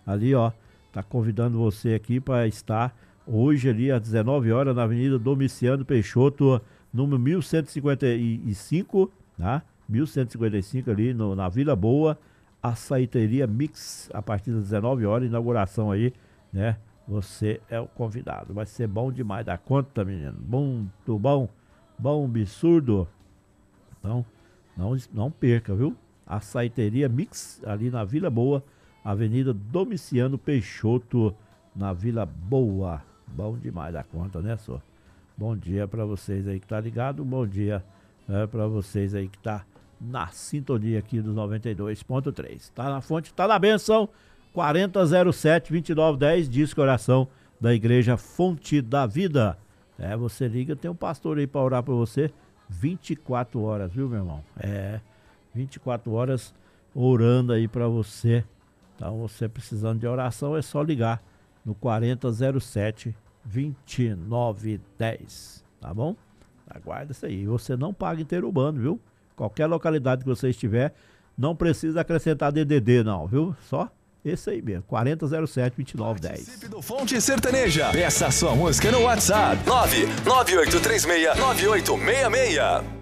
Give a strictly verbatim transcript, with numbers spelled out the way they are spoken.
ali, ó, tá convidando você aqui para estar hoje ali às dezenove horas na Avenida Domiciano Peixoto, número mil cento e cinquenta e cinco, tá? mil cento e cinquenta e cinco ali no, na Vila Boa, Açaiteria Mix, a partir das dezenove horas, inauguração aí, né? Você é o convidado. Vai ser bom demais da conta, menino. Muito bom, bom, absurdo. Então, não, não perca, viu? Açaiteria Mix, ali na Vila Boa, Avenida Domiciano Peixoto, na Vila Boa. Bom demais da conta, né, só? Bom dia para vocês aí que tá ligado. Bom dia, né, para vocês aí que tá na sintonia aqui dos noventa e dois ponto três. Tá na fonte, tá na benção. quarenta zero sete, vinte e nove dez, disco oração da Igreja Fonte da Vida. É, você liga, tem um pastor aí para orar por você vinte e quatro horas, viu, meu irmão? É, vinte e quatro horas orando aí para você. Então, você precisando de oração, é só ligar no quarenta zero sete, vinte e nove dez, tá bom? Aguarda isso aí. Você não paga inteiro urbano, viu? Qualquer localidade que você estiver, não precisa acrescentar D D D não, viu? Só esse aí mesmo, quarenta zero sete, vinte e nove dez. Participe do Fonte Sertaneja. Peça sua música no WhatsApp nove nove oito três seis nove oito seis seis.